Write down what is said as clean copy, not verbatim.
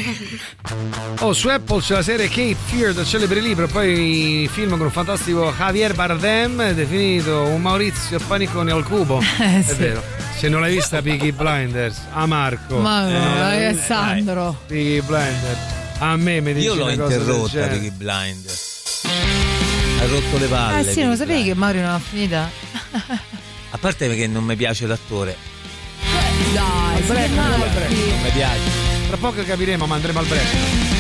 Oh, su Apple c'è la serie Cape Fear, del celebre libro, poi film con un fantastico Javier Bardem definito un Maurizio Paniconi al cubo. È vero. Se non l'hai vista Peaky Blinders, a Marco. Ma no, Alessandro. Peaky Blinders. A me mi dice io l'ho una cosa interrotta del Peaky Blinders. Ha rotto le palle. Sì, non lo sapevi che Mario non ha finita? A parte che non mi piace l'attore. Dai, break, Non mi piace. Tra poco capiremo, ma andremo al break.